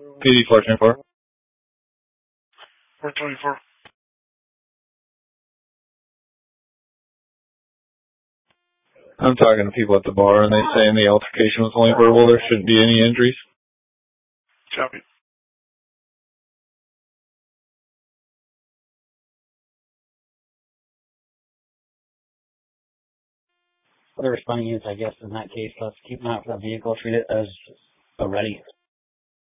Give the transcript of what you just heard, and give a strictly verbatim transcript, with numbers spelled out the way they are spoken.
P D four twenty-four. four twenty-four. I'm talking to people at the bar, and they saying the altercation was only verbal. There shouldn't be any injuries. Copy. The responding is, I guess, in that case, let's keep an eye out for the vehicle, treat it as a ready